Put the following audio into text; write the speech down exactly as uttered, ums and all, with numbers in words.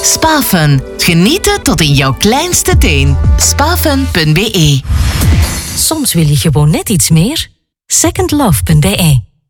Spafun. Genieten tot in jouw kleinste teen. spafun punt be. Soms wil je gewoon net iets meer. second love punt be